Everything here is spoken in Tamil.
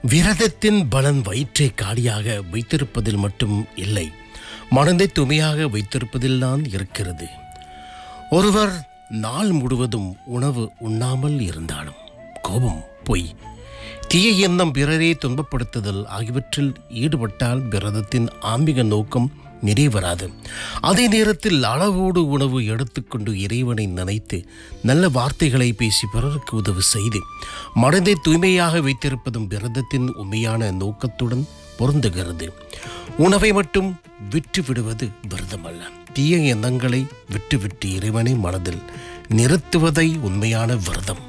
விரதத்தின் பலன் வயிற்றை காலியாக வைத்திருப்பதில் மட்டும் இல்லை, மனதை தூய்மையாக வைத்திருப்பதில்தான் இருக்கிறது. ஒருவர் நாள் முழுவதும் உணவு உண்ணாமல் இருந்தாலும் கோபம், பொய், தீய எண்ணம், பிறரை துன்பப்படுத்துதல் ஆகியவற்றில் ஈடுபட்டால் விரதத்தின் ஆன்மீக நோக்கம் நிறைவராது. அதே நேரத்தில் அளவோடு உணவு எடுத்துக்கொண்டு இறைவனை நினைத்து நல்ல வார்த்தைகளை பேசி பிறருக்கு உதவி செய்து மனதை தூய்மையாக வைத்திருப்பதும் விரதத்தின் உண்மையான நோக்கத்துடன் பொருந்துகிறது. உணவை மட்டும் விட்டு விடுவது விரதம் அல்ல. தீய எண்ணங்களை விட்டுவிட்டு இறைவனை மனதில் நிறுத்துவதை உண்மையான விரதம்.